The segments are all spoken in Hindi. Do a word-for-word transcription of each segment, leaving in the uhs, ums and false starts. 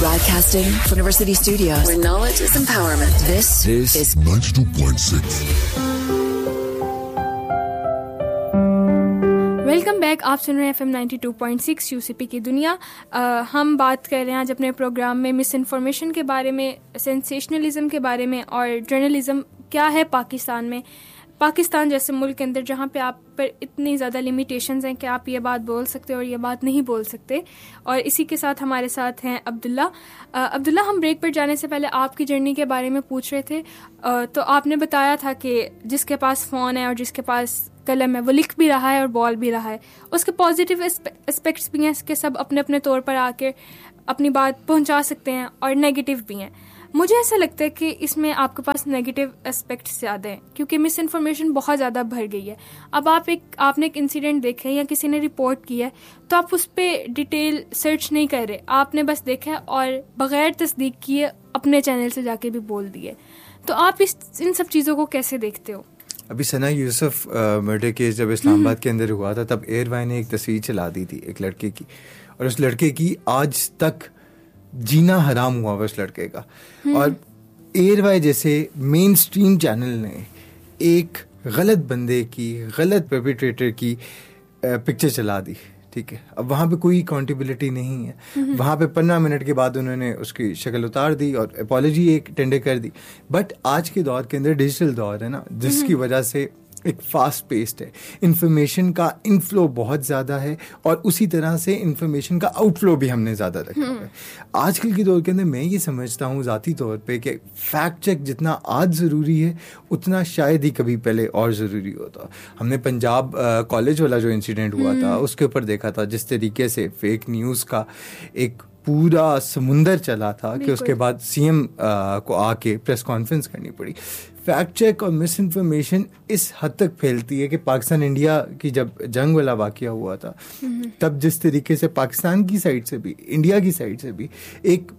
Broadcasting from University Studios, where knowledge is empowerment. This, this is ninety-two point six. Welcome back. आप सुन रहे हैं F M ninety two point six UCP की दुनिया। आ, हम बात कर रहे हैं आज अपने प्रोग्राम में मिस इन्फॉर्मेशन के बारे में, सेंसेशनलिज्म के बारे में और जर्नलिज्म क्या है पाकिस्तान में। पाकिस्तान जैसे मुल्क के अंदर जहाँ पे आप पर इतनी ज़्यादा लिमिटेशंस हैं कि आप ये बात बोल सकते और ये बात नहीं बोल सकते। और इसी के साथ हमारे साथ हैं अब्दुल्ला। अब्दुल्ला, हम ब्रेक पर जाने से पहले आपकी जर्नी के बारे में पूछ रहे थे। आ, तो आपने बताया था कि जिसके पास फ़ोन है और जिसके पास कलम है वो लिख भी रहा है और बॉल भी रहा है। उसके पॉजिटिव एस्पेक्ट्स भी हैं कि सब अपने अपने तौर पर आके अपनी बात पहुंचा सकते हैं और नेगेटिव भी हैं। मुझे ऐसा लगता है कि इसमें आपके पास नेगेटिव एस्पेक्ट्स ज़्यादा हैं क्योंकि मिस इन्फॉर्मेशन बहुत ज़्यादा भर गई है। अब आप एक आपने एक इंसिडेंट देखा है या किसी ने रिपोर्ट किया है तो आप उस पर डिटेल सर्च नहीं कर रहे, आपने बस देखा है और बग़ैर तस्दीक किए अपने चैनल से जाके भी बोल दिए। तो आप इस इन सब चीज़ों को कैसे देखते हो? अभी सना यूसुफ मर्डर केस जब इस्लामाबाद के अंदर हुआ था तब एयरवाई ने एक तस्वीर चला दी थी एक लड़के की, और उस लड़के की आज तक जीना हराम हुआ हुआ उस लड़के का। और एयरवाई जैसे मेन स्ट्रीम चैनल ने एक गलत बंदे की, गलत परपेट्रेटर की पिक्चर चला दी, ठीक है। अब वहाँ पे कोई अकाउंटेबिलिटी नहीं है। वहाँ पे पंद्रह मिनट के बाद उन्होंने उसकी शक्ल उतार दी और अपॉलॉजी एक टेंडर कर दी। बट आज के दौर के अंदर डिजिटल दौर है ना, जिसकी वजह से एक फास्ट पेस्ड है, इंफॉर्मेशन का इनफ्लो बहुत ज़्यादा है और उसी तरह से इंफॉर्मेशन का आउटफ्लो भी हमने ज़्यादा रखा है। आजकल के दौर के अंदर मैं ये समझता हूँ ज़ाती तौर पे कि फैक्ट चेक जितना आज ज़रूरी है उतना शायद ही कभी पहले और ज़रूरी होता। हमने पंजाब कॉलेज वाला जो इंसिडेंट हुआ था उसके ऊपर देखा था जिस तरीके से फेक न्यूज़ का एक पूरा समुंदर चला था कि उसके बाद सीएम को आके प्रेस कॉन्फ्रेंस करनी पड़ी। फैक्ट चेक और मिस इन्फॉर्मेशन इस हद तक फैलती है कि पाकिस्तान इंडिया की जब जंग वाला वाक़या हुआ था तब जिस तरीके से पाकिस्तान की साइड से भी इंडिया की साइड से भी एक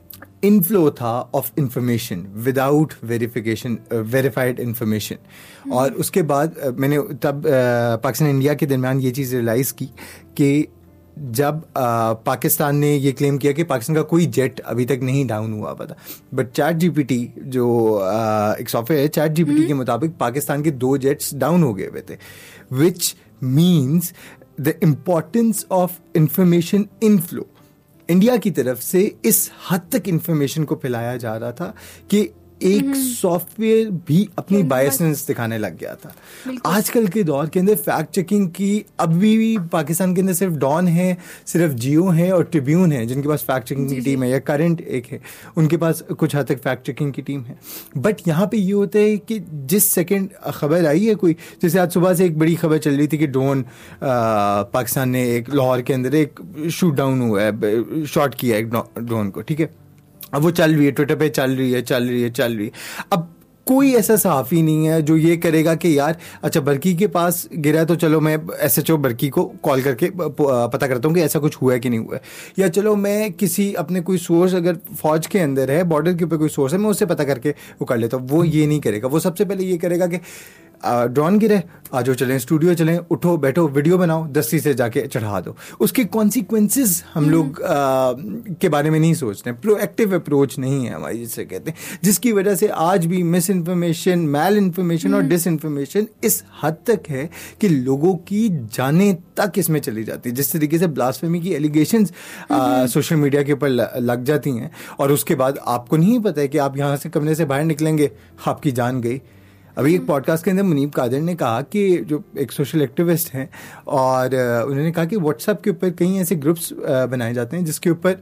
इनफ्लो था of information without verification, verified information. और उसके बाद मैंने तब पाकिस्तान इंडिया के दरमियान ये चीज़ रियलाइज़ की कि जब आ, पाकिस्तान ने ये क्लेम किया कि पाकिस्तान का कोई जेट अभी तक नहीं डाउन हुआ पता, बट चैट जीपीटी जो आ, एक सॉफ्टवेयर है, चैट जीपीटी के मुताबिक पाकिस्तान के दो जेट्स डाउन हो गए हुए थे, which means the importance of information inflow India की तरफ से इस हद तक इंफॉर्मेशन को फैलाया जा रहा था कि एक सॉफ्टवेयर भी अपनी बायसनेस दिखाने लग गया था। आजकल के दौर के अंदर फैक्ट चेकिंग की अभी भी पाकिस्तान के अंदर सिर्फ डॉन है, सिर्फ जियो है और ट्रिब्यून है जिनके पास फैक्ट चेकिंग की टीम है, या करंट एक है उनके पास कुछ हद तक फैक्ट चेकिंग की टीम है। बट यहाँ पे ये होता है कि जिस सेकंड खबर आई है कोई, जैसे आज सुबह से एक बड़ी खबर चल रही थी कि ड्रोन पाकिस्तान ने एक लाहौर के अंदर एक शूट डाउन हुआ है, शॉट किया एक ड्रोन को, ठीक है। अब वो चल रही है, ट्विटर पे चल रही है चल रही है चल रही है अब कोई ऐसा सहाफ़ी नहीं है जो ये करेगा कि यार अच्छा बरकी के पास गिरा है तो चलो मैं एसएचओ बरकी को कॉल करके पता करता हूँ कि ऐसा कुछ हुआ है कि नहीं हुआ है, या चलो मैं किसी अपने कोई सोर्स अगर फौज के अंदर है, बॉर्डर के ऊपर कोई सोर्स है, मैं उससे पता करके वो कर लेता हूँ। वो ये नहीं करेगा। वो सबसे पहले ये करेगा कि ड्रोन गिरे, आज चलें स्टूडियो चलें, उठो बैठो वीडियो बनाओ, दस्ती से जाके चढ़ा दो। उसके कॉन्सिक्वेंसेस हम लोग के बारे में नहीं सोचते हैं, प्रोएक्टिव अप्रोच नहीं है हमारी जिसे कहते हैं, जिसकी वजह से आज भी मिस इन्फॉर्मेशन, मैल इन्फॉर्मेशन और डिस इन्फॉर्मेशन इस हद तक है कि लोगों की जाने तक इसमें चली जाती है। जिस तरीके से ब्लास्फेमी की एलिगेशंस सोशल मीडिया के ऊपर लग जाती हैं और उसके बाद आपको नहीं पता है कि आप यहाँ से कमरे से बाहर निकलेंगे आपकी जान गई। अभी एक पॉडकास्ट के अंदर मुनीब कादिर ने कहा कि जो एक सोशल एक्टिविस्ट हैं और उन्होंने कहा कि व्हाट्सएप के ऊपर कई ऐसे ग्रुप्स बनाए जाते हैं जिसके ऊपर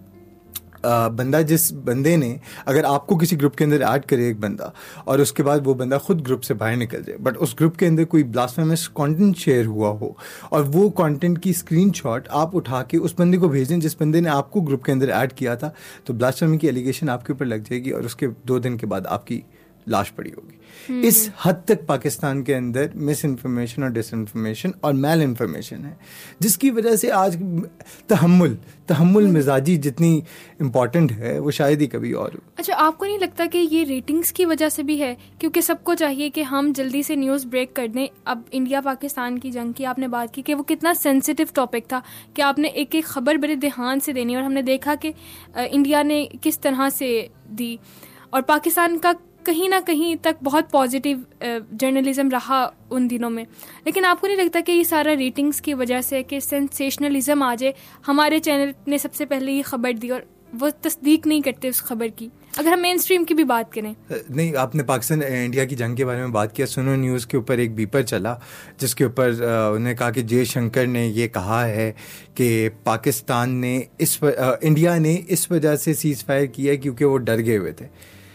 बंदा, जिस बंदे ने अगर आपको किसी ग्रुप के अंदर ऐड करे एक बंदा और उसके बाद वो बंदा खुद ग्रुप से बाहर निकल जाए, बट उस ग्रुप के अंदर कोई ब्लास्फेमस कंटेंट शेयर हुआ हो और वो कंटेंट की स्क्रीनशॉट आप उठा के उस बंदे को भेजें जिस बंदे ने आपको ग्रुप के अंदर ऐड किया था, तो ब्लास्फेमी की एलिगेशन आपके ऊपर लग जाएगी और उसके दो दिन के बाद आपकी लाश पड़ी होगी। इस हद तक पाकिस्तान के अंदर मिस इन्फॉर्मेशन और डिसइन्फॉर्मेशन और मैल इन्फॉर्मेशन है, जिसकी वजह से आज तहम्मुल तहम्मुल मिजाजी जितनी इम्पॉर्टेंट है वो शायद ही कभी और हो। अच्छा, आपको नहीं लगता कि ये रेटिंग्स की वजह से भी है? क्योंकि सबको चाहिए कि हम जल्दी से न्यूज़ ब्रेक कर दें। अब इंडिया पाकिस्तान की जंग की आपने बात की कि वो कितना सेंसिटिव टॉपिक था कि आपने एक एक खबर बड़े ध्यान से देनी, और हमने देखा कि इंडिया ने किस तरह से दी, और पाकिस्तान का कहीं ना कहीं तक बहुत पॉजिटिव जर्नलिज्म रहा उन दिनों में। लेकिन आपको नहीं लगता कि ये सारा रेटिंग्स की वजह से कि सेंसेशनलिज्म आ जाए? हमारे चैनल ने सबसे पहले ये खबर दी और वो तस्दीक नहीं करते उस खबर की, अगर हम मेन स्ट्रीम की भी बात करें। नहीं, आपने पाकिस्तान इंडिया की जंग के बारे में बात किया। सुनो न्यूज़ के ऊपर एक बीपर चला जिसके ऊपर उन्होंने कहा कि जयशंकर ने ये कहा है कि पाकिस्तान ने इस आ, इंडिया ने इस वजह से सीज़ फायर किया क्योंकि वो डर गए हुए थे।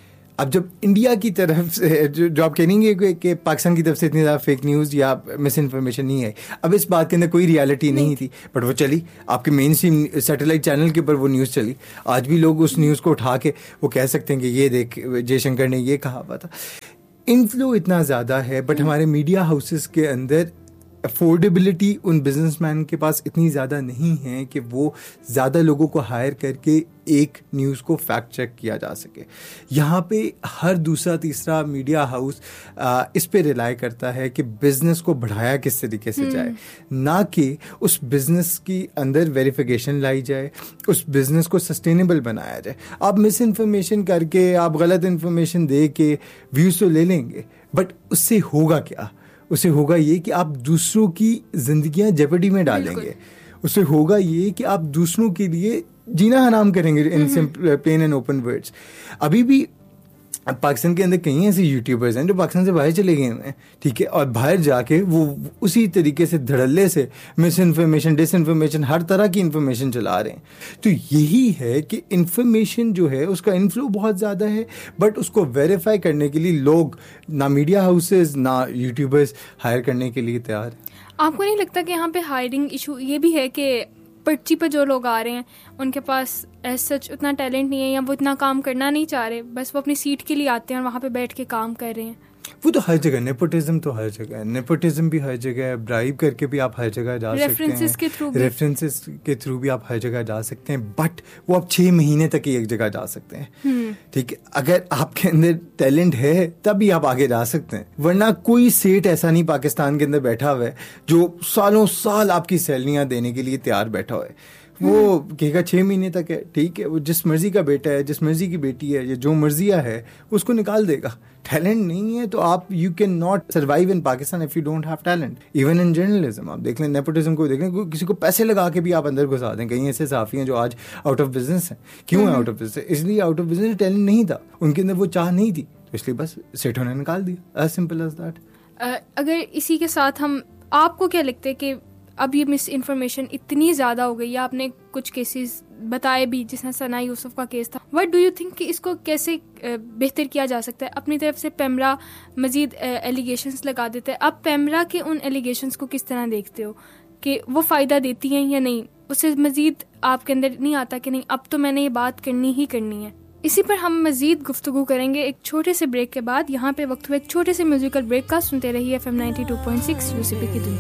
अब जब इंडिया की तरफ से जो, जो आप कहेंगे कि, कि पाकिस्तान की तरफ से इतनी ज़्यादा फेक न्यूज़ या मिस इन्फॉर्मेशन नहीं है, अब इस बात के अंदर कोई रियलिटी नहीं, नहीं थी, बट वो चली आपके मेन स्ट्रीम सैटेलाइट चैनल के ऊपर वो न्यूज़ चली। आज भी लोग उस न्यूज़ को उठा के वो कह सकते हैं कि ये देख जयशंकर ने ये कहा हुआ था। इन्फ्लो इतना ज़्यादा है, बट हमारे मीडिया हाउसेस के अंदर अफोर्डेबिलिटी उन बिजनेसमैन के पास इतनी ज़्यादा नहीं है कि वो ज़्यादा लोगों को हायर करके एक न्यूज़ को फैक्ट चेक किया जा सके। यहाँ पे हर दूसरा तीसरा मीडिया हाउस आ, इस पे रिलाई करता है कि बिज़नेस को बढ़ाया किस तरीके से जाए, ना कि उस बिज़नेस की अंदर वेरिफिकेशन लाई जाए, उस बिज़नेस को सस्टेनेबल बनाया जाए। आप मिस इन्फॉर्मेशन करके, आप गलत इन्फॉर्मेशन दे के व्यूज़ तो ले लेंगे, बट उससे होगा क्या? उससे होगा ये कि आप दूसरों की जिंदगियां जेपटी में डालेंगे। उससे होगा ये कि आप दूसरों के लिए जीना हराम करेंगे, in simple plain and open words. अभी भी पाकिस्तान के अंदर कई ऐसे यूट्यूबर्स हैं जो पाकिस्तान से बाहर चले गए हैं, ठीक है, और बाहर जाके वो उसी तरीके से धड़ल्ले से मिस इन्फॉर्मेशन, डिसइन्फॉर्मेशन, हर तरह की इन्फॉर्मेशन चला रहे हैं। तो यही है कि इन्फॉर्मेशन जो है उसका इन्फ्लो बहुत ज़्यादा है, बट उसको वेरीफाई करने के लिए लोग ना मीडिया हाउसेज ना यूट्यूबर्स हायर करने के लिए तैयार हैं। आपको नहीं लगता कि यहाँ पे हायरिंग इशू ये भी है कि पर्ची पर जो लोग आ रहे हैं उनके पास एज सच उतना टैलेंट नहीं है, या वो इतना काम करना नहीं चाह रहे, बस वो अपनी सीट के लिए आते हैं और वहाँ पे बैठ के काम कर रहे हैं? वो तो हर जगह, नेपोटिज्म तो हर जगह है, नेपोटिज्म भी हर जगह है, ब्राइब करके भी आप हर जगह जा सकते हैं, रेफरेंसेस के थ्रू भी रेफरेंसेस के थ्रू भी आप हर जगह जा सकते हैं, बट वो आप छः महीने तक ही एक जगह जा सकते हैं, ठीक है। अगर आपके अंदर टैलेंट है तभी आप आगे जा सकते हैं, वरना कोई सेठ ऐसा नहीं पाकिस्तान के अंदर बैठा हुआ है जो सालों साल आपकी सैलरियाँ देने के लिए तैयार बैठा हुआ है। वो कहेगा छः महीने तक है, ठीक है, वो जिस मर्जी का बेटा है, जिस मर्जी की बेटी है, या जो मर्जिया है उसको निकाल देगा। टैलेंट नहीं है तो आप you can not survive in Pakistan if you don't have talent. Even in journalism आप देख लें, नेपोटिज्म को देख लें, किसी को पैसे लगा के भी आप अंदर घुसा दें। कई ऐसे सहाफ़ी हैं जो आज आउट ऑफ बिजनेस हैं। क्यों है आउट ऑफ बिजनेस? इसलिए आउट ऑफ बिजनेस टैलेंट नहीं था उनके अंदर, वो चाह नहीं थी, तो इसलिए बस सेठों ने निकाल दिया, एज सिंपल एज दैट। अगर इसी के साथ हम, आपको क्या लगता है कि अब ये मिस इन्फॉर्मेशन इतनी ज़्यादा हो गई है, आपने कुछ केसेस बताए भी जिसमें सना यूसुफ का केस था, व्हाट डू यू थिंक कि इसको कैसे बेहतर किया जा सकता है? अपनी तरफ से पेमरा मज़ीद एलिगेशंस लगा देते हैं, आप पेमरा के उन एलिगेशंस को किस तरह देखते हो कि वो फ़ायदा देती हैं या नहीं? उससे मज़ीद आपके अंदर नहीं आता कि नहीं अब तो मैंने ये बात करनी ही करनी है? इसी पर हम मज़ीद गुफ्तगू करेंगे एक छोटे से ब्रेक के बाद। यहाँ पे वक्त हुआ एक छोटे से म्यूजिकल ब्रेक का। सुनते रहिए F M ninety two point six UCP की दुनिया।